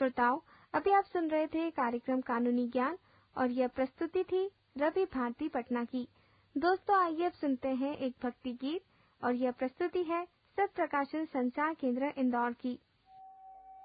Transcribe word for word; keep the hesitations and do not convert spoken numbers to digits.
श्रोताओं, अभी आप सुन रहे थे कार्यक्रम कानूनी ज्ञान और यह प्रस्तुति थी रवि भारती पटना की। दोस्तों, आइए अब सुनते हैं एक भक्ति गीत और यह प्रस्तुति है सत्य प्रकाशन संचार केंद्र इंदौर की।